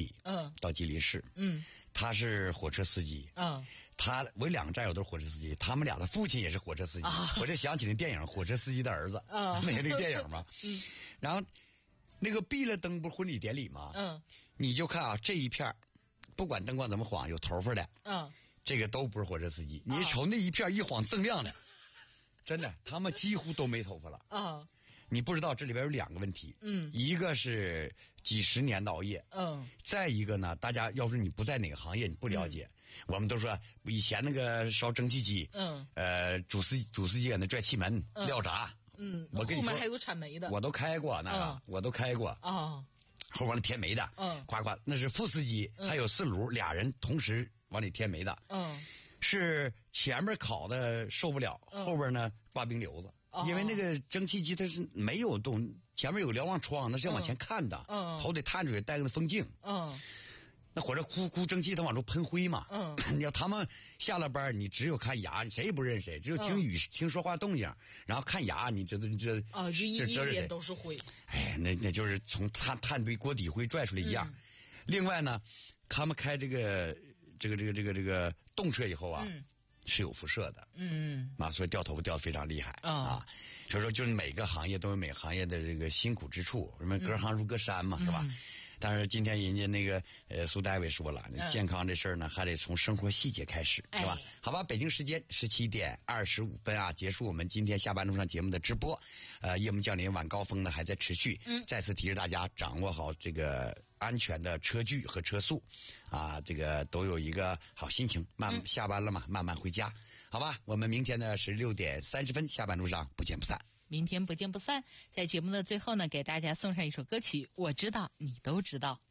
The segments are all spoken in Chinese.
里，到吉林市，他是火车司机，我有2个战友都是火车司机，他们俩的父亲也是火车司机，我这想起那电影《火车司机的儿子》，那个电影嘛，然后那个闭了灯不是婚礼典礼吗？你就看啊，这一片不管灯光怎么晃，有头发的，这个都不是火车司机，你瞅那一片一晃锃亮的，真的，他们几乎都没头发了。你不知道这里边有2个问题，一个是几十年的熬夜，再一个呢，大家要是你不在哪个行业，你不了解，我们都说以前那个烧蒸汽机，主司机搁那拽气门、撂闸，我跟你说， 后面还有铲煤的， 我都开过那个，我都开过后往里填煤的，夸夸，那是副司机，还有4炉，2人同时往里填煤的，是前面烤的受不了，后边呢挂冰瘤子。因为那个蒸汽机它是没有动，前面有个瞭望窗，那是要往前看的，头得探出来，带个风镜，那火车呼蒸汽它往出喷灰嘛，你要他们下了班，你只有看牙，谁也不认谁，只有听说话动静，然后看牙，你这就一脸都是灰， 哎，那就是从炭堆锅底灰拽出来一样。另外呢，他们开这个动车以后啊。是有辐射的，所以掉头发掉得非常厉害啊。所以说，就是每个行业都有每个行业的这个辛苦之处，什么隔行如隔山嘛，是吧？但是今天人家那个苏大伟说了，健康这事儿呢，还得从生活细节开始，是吧？好吧，北京时间17:25啊，结束我们今天下班路上节目的直播。夜幕降临，晚高峰呢还在持续。再次提示大家掌握好这个安全的车距和车速，这个都有一个好心情。下班了嘛，慢慢回家，好吧？我们明天呢是6:30，下班路上不见不散。 明天不见不散。在节目的最后呢，给大家送上一首歌曲，我知道你都知道。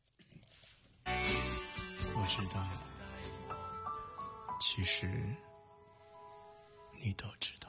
我知道，其实你都知道。